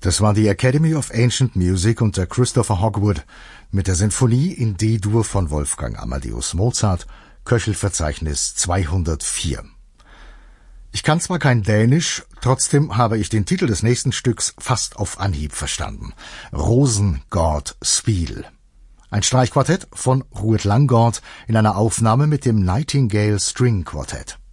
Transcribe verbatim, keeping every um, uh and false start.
Das war die Academy of Ancient Music unter Christopher Hogwood mit der Sinfonie in D-Dur von Wolfgang Amadeus Mozart, Köchelverzeichnis zweihundertvier. Ich kann zwar kein Dänisch, trotzdem habe ich den Titel des nächsten Stücks fast auf Anhieb verstanden. Rosengård Spiel. Ein Streichquartett von Rued Langgaard in einer Aufnahme mit dem Nightingale String Quartet.